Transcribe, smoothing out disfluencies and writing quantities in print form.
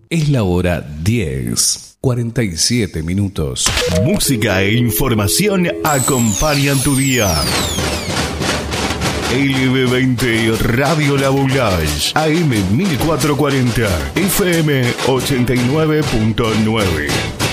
Es la hora 10:47. Música e información acompañan tu día. LB20 Radio La Boulage, AM 1440, FM 89.9.